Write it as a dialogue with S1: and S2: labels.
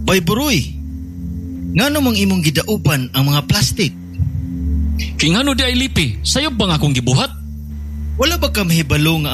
S1: Bay Buroy, ngano mang imong gidaupan ang mga plastik?
S2: Kingano di ay lipi, sayo bang akong gibuhat?
S1: Wala ba ka mahibalo nga